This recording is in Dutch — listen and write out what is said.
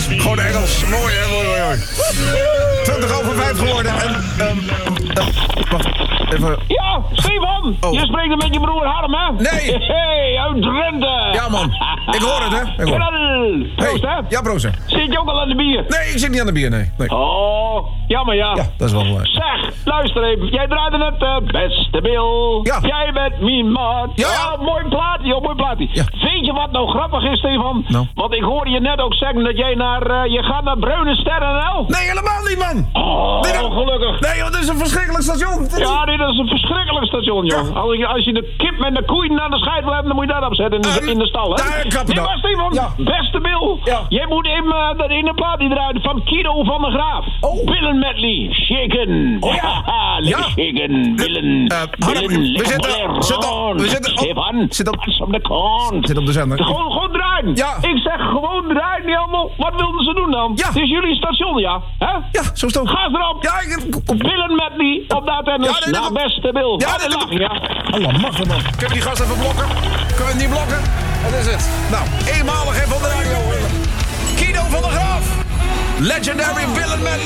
Gewoon Engels. Mooi, hè? Mooi. 5:20 geworden. En, wacht, even. Ja, Stefan. Oh. Je spreekt er met je broer Harm, hè? Nee. Hey, uit Drenthe. Ja, man. Ik hoor het, hè? Proost, hè? Ja, proost, hè? Zit je ook al aan de bier? Nee, ik zit niet aan de bier, nee. Oh, jammer, ja. Ja, dat is wel waar. Zeg, luister even. Jij draaide net beste Bill. Ja. Jij bent mijn maat. Ja. Mooi plaatje, Ja. Weet je wat nou grappig is, Stefan? Nou. Want ik hoorde je net ook zeggen dat jij je gaat naar Bruine Sterren. Nee, helemaal niet, man. Oh, Nee, dat- gelukkig. Nee, want het is een verschrikkelijk station. Ja, dit is een verschrikkelijk station, joh. Ja. Als je de kip met de koeien aan de scheid wil hebben, dan moet je dat opzetten in de stal, hè? Daar kap je Nee, dan. maar Stefan, Ja. beste Bill. Ja. Jij moet in de plaat die draaien van Kido van der Graaf. Oh. Billen medley, shaken. Oh, ja. Lekker Ja. shaken, billen. Harm, we zitten Stefan, zit op- pas op de kant. Zit op de zender. Gewoon draaien. Ja. Ik zeg gewoon draaien, niet allemaal. Wat wilden ze doen dan? Ja. Het is jullie station, ja? Hè? Ja, zo is het ook. Ga erop. Ja, kom. Billen medley op dat en Ja, nee, nou, beste Bill. Ja, Harde nee, lach, ja. Allah, mag het man. Kun je die gast even blokken? Kunnen we het niet blokken? Wat is het? Nou, eenmalig even op de radio. Kido van der Graaf. Legendary Villain Man.